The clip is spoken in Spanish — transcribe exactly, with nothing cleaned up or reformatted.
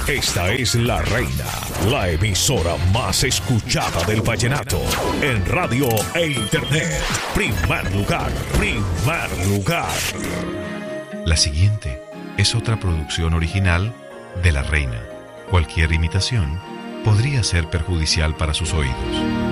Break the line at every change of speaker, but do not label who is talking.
Esta es La Reina, la emisora más escuchada del vallenato en radio e internet. Primer lugar, primer lugar.
La siguiente es otra producción original de La Reina. Cualquier imitación podría ser perjudicial para sus oídos.